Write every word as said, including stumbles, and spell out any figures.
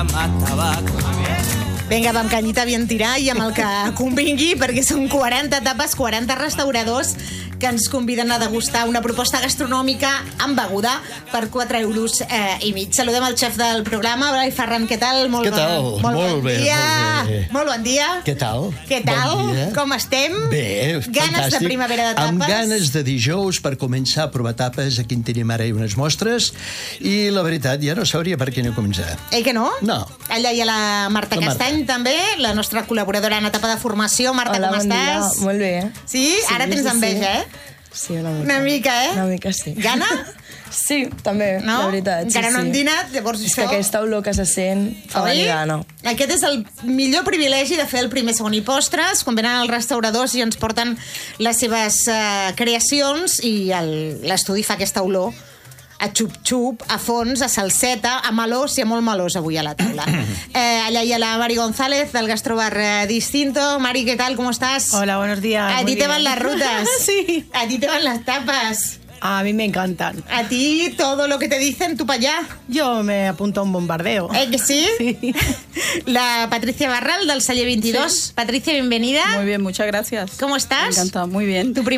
más tabaco. Vinga, amb canyita bien tirar i amb el que convingui, perquè són quaranta tapes, quaranta restauradors que ens conviden a degustar una proposta gastronòmica amb beguda per quatre euros eh, i mig. Saludem el xef del programa, Blai Ferran, què tal? Molt Què tal? Bon, Molt bon bé, dia. molt bé. Molt bon dia. Què tal? Què tal? Bon dia. Com estem? Bé, Ganes fantàstic. de primavera de tapes? Amb ganes de dijous per començar a provar tapes. Aquí en tenim ara unes mostres i la veritat ja no sabria per quina començar. Eh que no? No. Allà hi ha la Marta La Marta. Castany, també, la nostra col·laboradora en etapa de formació. Marta, Hola, com bon dia. estàs? Molt bé. Sí? Sí, Ara tens sí, enveja, sí. eh? Sí, una mica. Una mica, eh? Una mica, sí. Gana? Sí, també, No? la veritat. Encara sí, no sí. hem dinat, llavors És això... que aquesta olor que se sent fa venir gana. Aquest és el millor privilegi de fer el primer, segon i postres, quan venen els restauradors i ens porten les seves uh, creacions i el- l'estudi fa aquesta olor a xup-xup, a fons, a salseta, a melós, hi ha molt melós avui a la taula. Eh, allà hi ha la Mari González, del Gastrobar eh, Distinto. Mari, ¿qué tal? ¿Cómo estás? Hola, buenos días. A muy ti te bien. van las rutas. Sí. A ti te van las tapas. A mí me encantan. A ti todo lo que te dicen, tú para allá. Yo me apunto a un bombardeo. ¿Eh que sí? Sí. La Patricia Barral, del Celler veintidós. Sí. Patricia, bienvenida. Muy bien, muchas gracias. ¿Cómo estás? Encantada, muy bien. Tu